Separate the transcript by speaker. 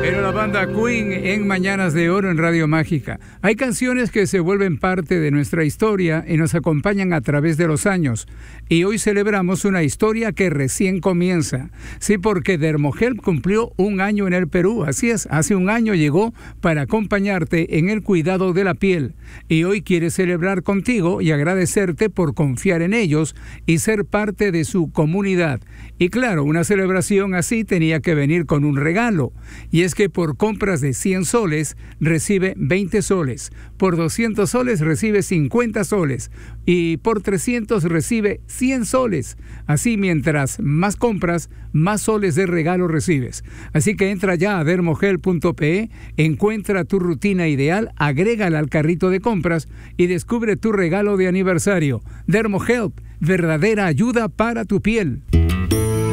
Speaker 1: Era la banda Queen en Mañanas de Oro en Radio Mágica. Hay canciones que se vuelven parte de nuestra historia y nos acompañan a través de los años. Y hoy celebramos una historia que recién comienza. Sí, porque Dermohelp cumplió 1 año en el Perú. Así es, hace 1 año llegó para acompañarte en el cuidado de la piel. Y hoy quiere celebrar contigo y agradecerte por confiar en ellos y ser parte de su comunidad. Y claro, una celebración así tenía que venir con un regalo. Y es que por compras de 100 soles recibe 20 soles, por 200 soles recibe 50 soles y por 300 recibe 100 soles. Así, mientras más compras, más soles de regalo recibes. Así que entra ya a dermohelp.pe, encuentra tu rutina ideal, agrégala al carrito de compras y descubre tu regalo de aniversario. Dermohelp, verdadera ayuda para tu piel.